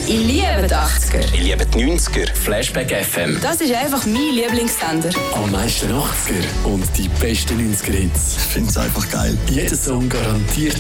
Ich liebe die 80er. Ich liebe die 90er. Flashback FM. Das ist einfach mein Lieblingssender. Am meisten 80er und die besten 90er Hits. Ich finde es einfach geil. Jeder Song garantiert